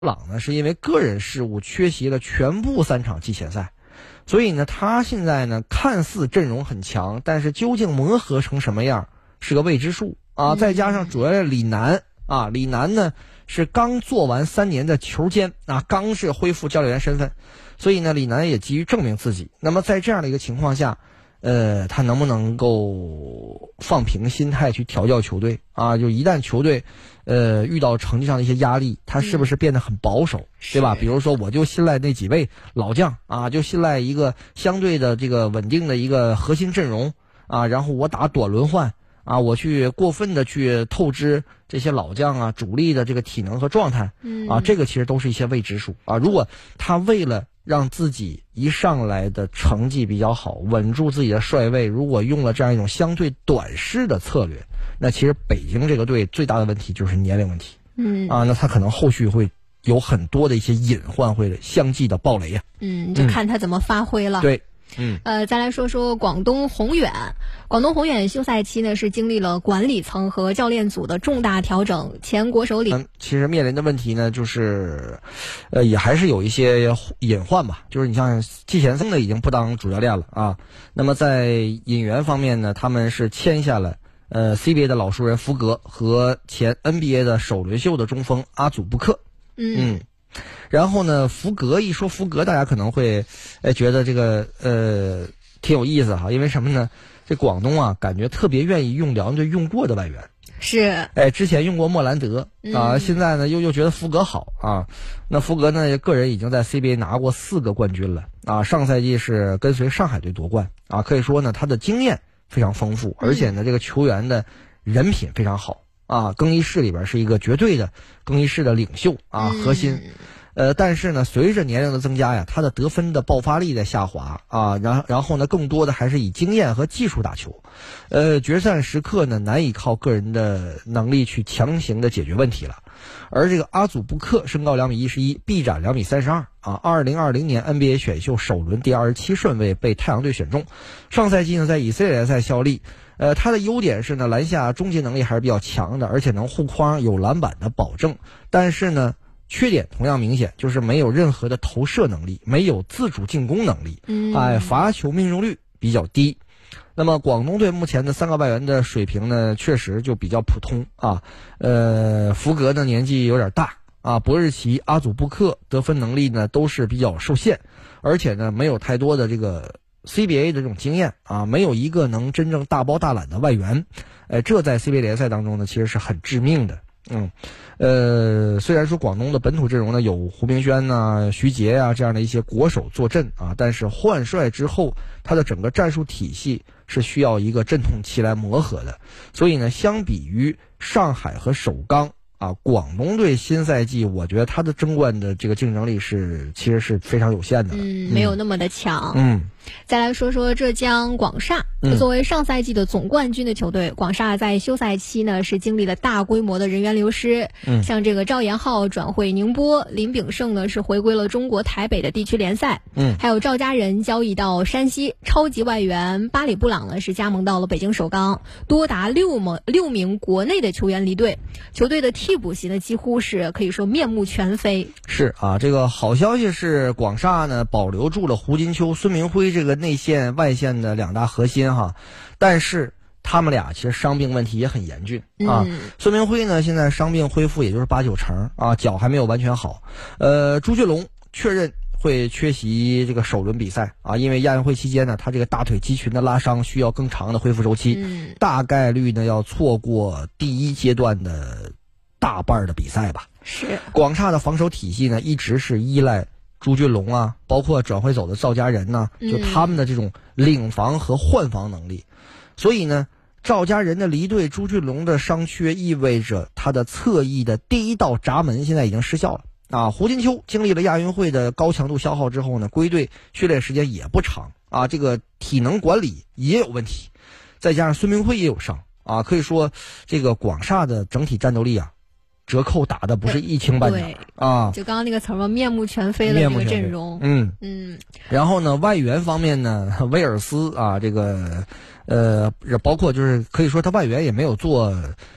朗呢是因为个人事务缺席了全部3场季前赛，所以呢他现在呢看似阵容很强，但是究竟磨合成什么样是个未知数啊。再加上主教练李楠啊，李楠呢是刚做完3年的球监啊，刚是恢复教练员身份，所以呢李楠也急于证明自己。那么在这样的一个情况下，他能不能够放平心态去调教球队啊？就一旦球队遇到成绩上的一些压力，他是不是变得很保守，对吧？比如说我就信赖那几位老将啊，就信赖一个相对的这个稳定的一个核心阵容啊，然后我打短轮换啊，我去过分的去透支这些老将啊主力的这个体能和状态啊，这个其实都是一些未知数啊。如果他为了让自己一上来的成绩比较好，稳住自己的帅位，如果用了这样一种相对短视的策略，那其实北京这个队最大的问题就是年龄问题。那他可能后续会有很多的一些隐患会相继的爆雷啊。 就看他怎么发挥了。 对。 再来说说广东宏远。广东宏远休赛期呢是经历了管理层和教练组的重大调整，前国手里其实面临的问题呢就是也还是有一些隐患吧，就是你像季前赛呢已经不当主教练了啊。那么在引援方面呢，他们是签下了CBA 的老熟人福格和前 NBA 的首轮秀的中锋阿祖布克。然后呢，福格一说福格，大家可能会觉得这个挺有意思哈，因为什么呢？这广东啊，感觉特别愿意用两队用过的外援。 是， 之前用过莫兰德啊，现在呢又觉得福格好啊。那福格呢，个人已经在 CBA 拿过4个冠军了啊，上赛季是跟随上海队夺冠啊，可以说呢他的经验非常丰富，而且呢这个球员的人品非常好啊，更衣室里边是一个绝对的更衣室的领袖啊，核心。但是呢，随着年龄的增加呀，他的得分的爆发力在下滑啊，然后呢，更多的还是以经验和技术打球，决赛时刻呢，难以靠个人的能力去强行的解决问题了。而这个阿祖布克身高2.11米，臂展2.32米啊，2020年 NBA 选秀首轮第27顺位被太阳队选中，上赛季呢在以色列联赛效力。他的优点是呢，篮下终结能力还是比较强的，而且能护框，有篮板的保证。但是呢，缺点同样明显，就是没有任何的投射能力，没有自主进攻能力，罚球命中率比较低。那么广东队目前的3个外援的水平呢，确实就比较普通啊。福格呢年纪有点大啊，博日奇、阿祖布克得分能力呢都是比较受限，而且呢没有太多的这个CBA 的这种经验啊，没有一个能真正大包大揽的外援，这在 CBA 联赛当中呢其实是很致命的。虽然说广东的本土阵容呢有胡明轩呐、徐杰啊这样的一些国手坐镇啊，但是换帅之后，他的整个战术体系是需要一个阵痛期来磨合的。所以呢，相比于上海和首钢啊，广东队新赛季我觉得他的争冠的这个竞争力其实是非常有限的， 没有那么的强。再来说说浙江广厦。作为上赛季的总冠军的球队，广厦在休赛期呢是经历了大规模的人员流失，像这个赵延浩转会宁波，林炳胜呢是回归了中国台北的地区联赛，还有赵家人交易到山西，超级外援巴里布朗呢是加盟到了北京首钢，多达6名国内的球员离队，球队的替补席呢几乎是可以说面目全非。 是啊，这个好消息是广厦呢保留住了胡金秋、孙明辉这个内线外线的2大核心哈，但是他们俩其实伤病问题也很严峻啊。孙明辉呢现在伤病恢复也就是8、9成啊，脚还没有完全好。朱俊龙确认会缺席这个首轮比赛啊，因为亚运会期间呢，他这个大腿肌群的拉伤需要更长的恢复周期，大概率呢要错过第1阶段的大半的比赛吧。 是广厦的防守体系呢一直是依赖朱俊龙啊，包括转会走的赵家人呢，就他们的这种领防和换防能力。所以呢，赵家人的离队，朱俊龙的伤缺，意味着他的侧翼的第1道闸门现在已经失效了啊。胡金秋经历了亚运会的高强度消耗之后呢，归队训练时间也不长啊，这个体能管理也有问题，再加上孙明辉也有伤啊，可以说这个广厦的整体战斗力啊，折扣打的不是一清半点啊！ 就刚刚那个词儿嘛，面目全非的这个阵容。 然后呢，外援方面呢，威尔斯啊，这个包括就是可以说他外援也没有做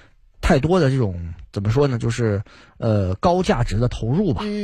太多的这种怎么说呢，就是高价值的投入吧。